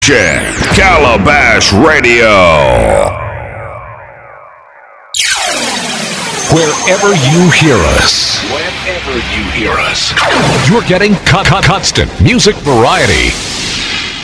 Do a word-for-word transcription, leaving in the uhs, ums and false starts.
Check Calabash Radio. Wherever you hear us, whenever you hear us, you're getting con- con- constant music variety.